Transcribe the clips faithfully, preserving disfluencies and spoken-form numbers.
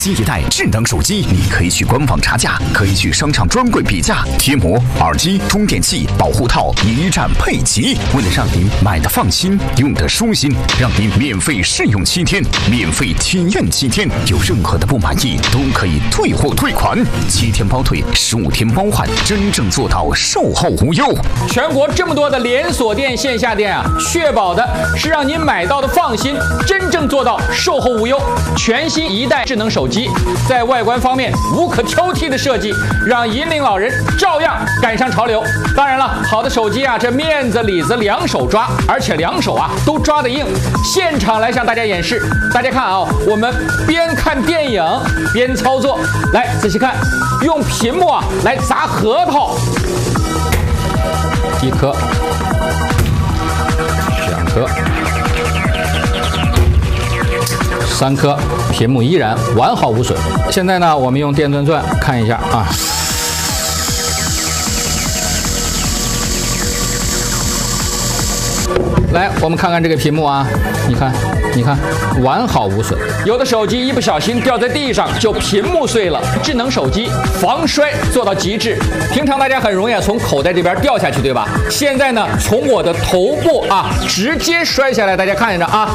新一代智能手机，你可以去官网查价，可以去商场专柜比价，贴膜、耳机、充电器、保护套一站配齐。为了让您买的放心，用的舒心，让您免费试用七天，免费体验七天，有任何的不满意都可以退货退款，七天包退，十五天包换，真正做到售后无忧。 全国这么多的连锁店、线下店啊，确保的是让您买到的放心，真正做到售后无忧。全新一代智能手机。 在外观方面无可挑剔的设计，让银龄老人照样赶上潮流。当然了，好的手机啊，这面子里子两手抓，而且两手啊都抓得硬。现场来向大家演示，大家看啊，我们边看电影边操作，来仔细看，用屏幕啊来砸核桃，一颗，两颗。 三颗，屏幕依然完好无损。现在呢，我们用电钻钻看一下啊。来，我们看看这个屏幕啊，你看，你看，完好无损。有的手机一不小心掉在地上就屏幕碎了，智能手机防摔做到极致。平常大家很容易从口袋这边掉下去，对吧？现在呢，从我的头部啊直接摔下来，大家看着啊。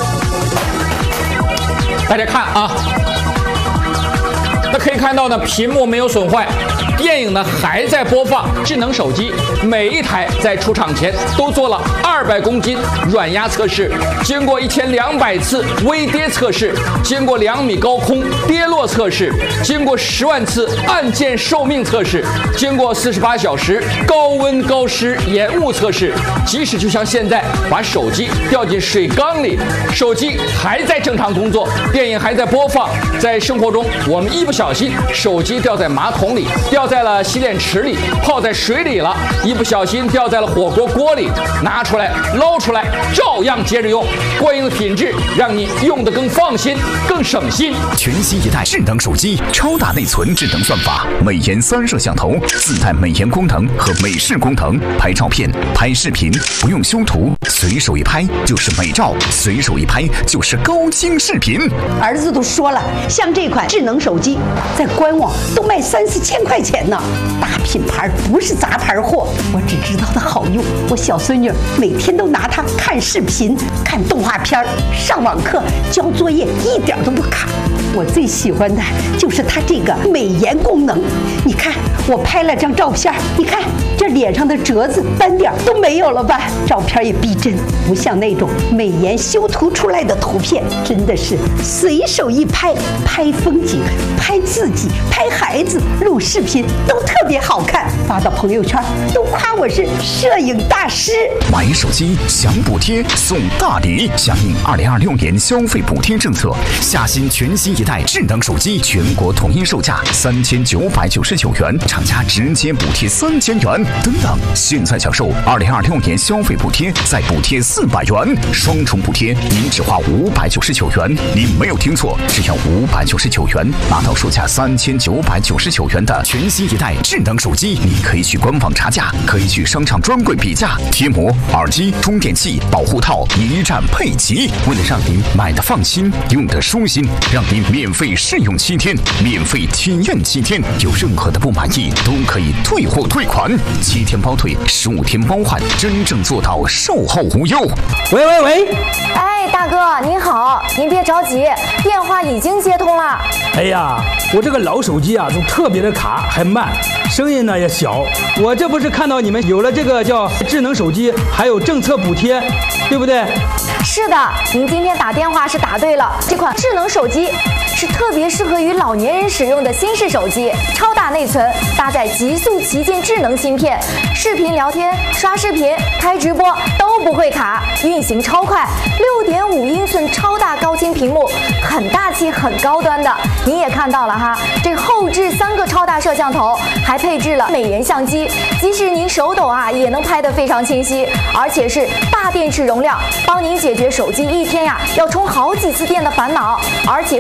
大家看啊，那可以看到呢，屏幕没有损坏，电影呢还在播放。智能手机每一台在出厂前都做了二百公斤软压测试，经过一千两百次微跌测试，经过两米高空跌落测试，经过十万次按键寿命测试，经过四十八小时高温高湿延误测试。即使就像现在把手机掉进水缸里，手机还在正常工作。 电影还在播放，在生活中，我们一不小心手机掉在马桶里，掉在了洗脸池里，泡在水里了，一不小心掉在了火锅锅里，拿出来捞出来，照样接着用，过硬的品质让你用得更放心、更省心。 全新一代智能手机，超大内存智能算法，美颜三摄像头，自带美颜功能和美视功能，拍照片、拍视频不用修图，随手一拍就是美照，随手一拍就是高清视频。 儿子都说了，像这款智能手机，在官网都卖三四千块钱呢。大品牌不是杂牌货，我只知道它好用。我小孙女每天都拿它看视频、看动画片、上网课、交作业，一点都不卡。我最喜欢的就是它这个美颜功能。你看，我拍了张照片，你看这脸上的褶子、斑点都没有了吧？照片也逼真，不像那种美颜修图出来的图片，真的是。 随手一拍，拍风景，拍自己，拍孩子，录视频都特别好看，发到朋友圈都夸我是摄影大师。 买手机享补贴送大礼，响应二零二六年消费补贴政策，下新全新一代智能手机，全国统一售价三千九百九十九元，厂家直接补贴三千元。等等，现在享受二零二六年消费补贴，再补贴四百元，双重补贴，您只花五百九十九元。您没有听错，只要五百九十九元，拿到售价三千九百九十九元的全新一代智能手机。你可以去官网查价，可以去商场专柜比价，贴膜、耳机、充电器、保护套一站配齐。为了让您买的放心，用的舒心，让您免费试用七天，免费体验七天，有任何的不满意都可以退货退款，七天包退，十五天包换，真正做到售后无忧。 喂喂喂， 哎，大哥您好，您别着急，电话已经接通了。 哎呀，我这个老手机啊，就特别的卡，还慢，声音呢也小。我这不是看到你们有了这个叫智能手机，还有政策补贴，对不对？ 是的，您今天打电话是答对了。这款智能手机是特别适合于老年人使用的新式手机，超大内存，搭载极速旗舰智能芯片，视频聊天、刷视频、开直播都不会卡，运行超快。六点五英寸超大高清屏幕，很大气、很高端的。您也看到了哈，这后置三个超大摄像头，还配置了美颜相机，即使您手抖啊，也能拍得非常清晰，而且是大电池容量，帮您解决手机一天呀要充好几次电的烦恼，而且是大荧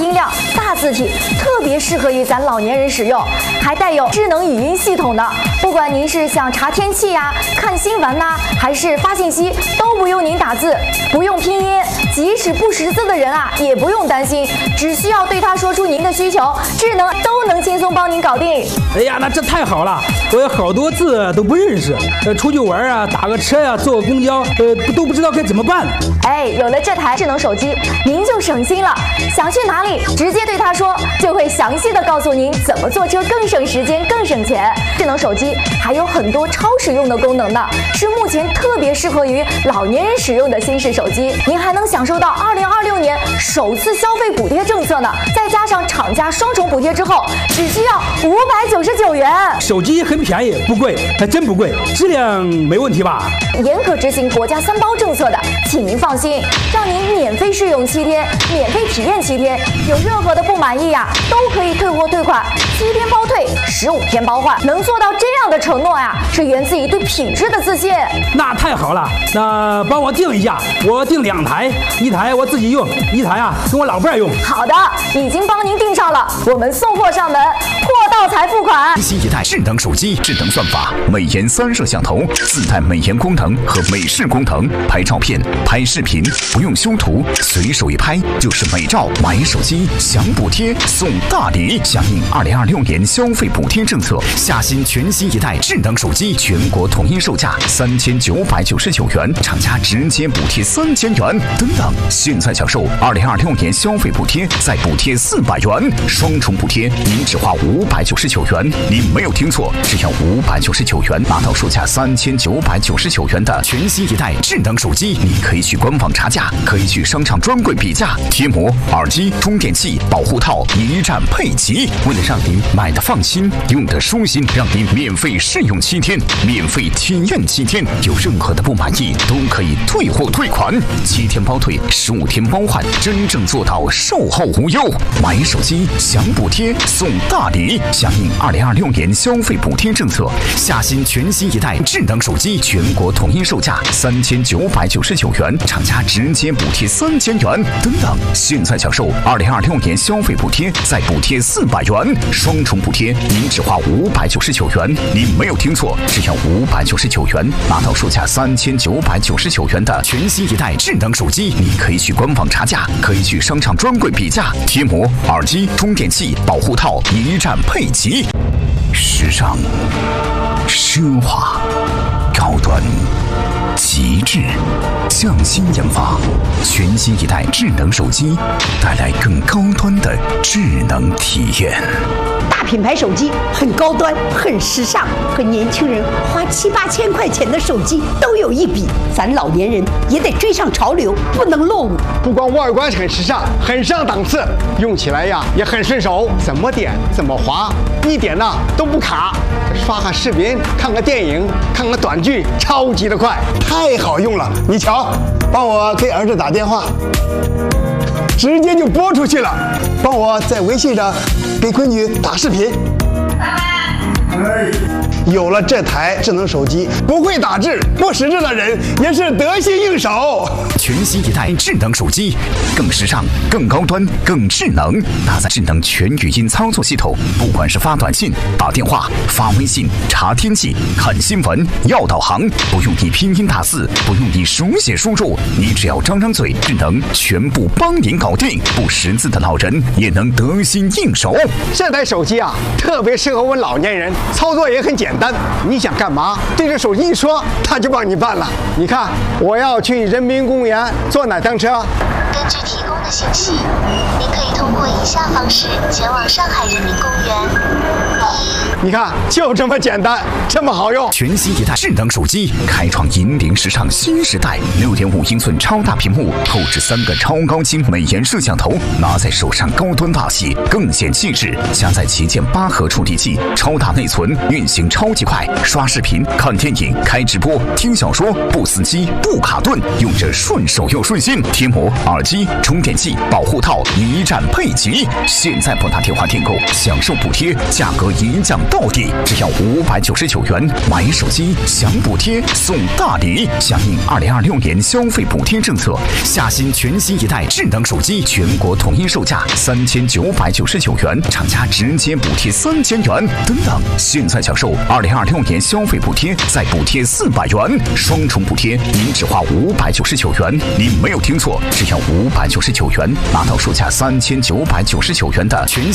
音量、大字体，特别适合于咱老年人使用，还带有智能语音系统的。不管您是想查天气呀、看新闻呐、啊，还是发信息，都不用您打字，不用拼音，即使不识字的人啊，也不用担心，只需要对它说出您的需求，智能都能轻松帮您搞定。 哎呀，那这太好了！我有好多字都不认识，呃，出去玩啊，打个车呀、啊，坐个公交，呃，都不知道该怎么办。 哎，有了这台智能手机，您就省心了。想去哪里，直接对它说，就会详细的告诉您怎么坐车更省时间、更省钱。智能手机还有很多超实用的功能呢，是目前特别适合于老年人使用的新式手机。您还能享受到二零二六年首次消费补贴政策呢，再加上厂家双重补贴之后，只需要五百九十九元。 手机很便宜，不贵，还真不贵，质量没问题吧？ 严格执行国家三包政策的，请您放心，让您免费试用七天，免费体验七天，有任何的不满意呀、啊，都可以退货退款，七天包退，十五天包换。能做到这样的承诺呀、啊，是源自于对品质的自信。 那太好了，那帮我订一下，我订两台，一台我自己用，一台啊跟我老伴用。 好的，已经帮您订上了，我们送货上门，货到才付款。 新一代智能手机，智能算法，美颜三摄像头，自带美颜功能和美视功能，拍照片、拍视频不用修图，随手一拍就是美照。买手机享补贴送大礼，响应二零二六年消费补贴政策，下新全新一代智能手机，全国统一售价三千九百九十九元，厂家直接补贴三千元。等等，现在享受二零二六年消费补贴，再补贴四百元，双重补贴，您只花五百九十九元。您没有听错，只要五百九十九元拿到售价三千九百九十九元的全新一代智能手机。你可以去官网查价，可以去商场专柜比价，贴膜、耳机、充电器、保护套一站配齐。为了让您买的放心，用的舒心，让您免费试用七天，免费体验七天，有任何的不满意都可以退货退款，七天包退，十五天包换，真正做到售后无忧。买手机享补贴送大礼，响应二零二六年消费补贴政策，下新全新一代智能手机，全国统一售价三千九百九十九元，厂家直接补贴三千元。等等，现在享受二零二六年消费补贴，再补贴四百元，双重补贴，您只花五百九十九元。您没有听错，只要五百九十九元拿到售价三千九百九十九元的全新一代智能手机。你可以去官网查价，可以去商场专柜比价，贴膜、耳机、充电器、保护套一站配齐。时尚、奢华、高端、极致，匠心研发，全新一代智能手机，带来更高端的智能体验。 大品牌手机很高端，很时尚，和年轻人花七八千块钱的手机都有一比。咱老年人也得追上潮流，不能落伍。 不光外观很时尚，很上档次，用起来呀也很顺手，怎么点怎么滑，一点呢都不卡。刷个视频，看个电影，看个短剧，超级的快，太好用了。你瞧，帮我给儿子打电话，直接就拨出去了。帮我在微信上给闺女打视频。有了这台智能手机，不会打字、不识字的人也是得心应手。 全新一代智能手机，更时尚、更高端、更智能，搭载智能全语音操作系统，不管是发短信、打电话、发微信、查天气、看新闻、要导航，不用你拼音打字，不用你手写输入，你只要张张嘴，智能全部帮您搞定。不识字的老人也能得心应手。 这台手机啊，特别适合我们老年人，操作也很简单。你想干嘛，对着手机一说，它就帮你办了。你看，我要去人民公园坐哪趟车？ 根据提供的信息，您可以通过以下方式前往上海人民公园。 你看，就这么简单，这么好用。 全新一代智能手机，开创引领时尚新时代。六点五英寸超大屏幕，后置三个超高清美颜摄像头，拿在手上高端大气，更显气质。加载旗舰八核处理器，超大内存，运行超级快。刷视频、看电影、开直播、听小说，不死机、不卡顿，用着顺手又顺心。贴膜、耳机。 机、充电器、保护套一站配齐。现在拨打电话订购，享受补贴，价格一降到底，只要五百九十九元。买手机享补贴送大礼，响应二零二六年消费补贴政策，下新全新一代智能手机全国统一售价三千九百九十九元，厂家直接补贴三千元。等等，现在享受二零二六年消费补贴，再补贴四百元，双重补贴，您只花五百九十九元。您没有听错，只要五百九十九元，拿到售价三千九百九十九元的全新。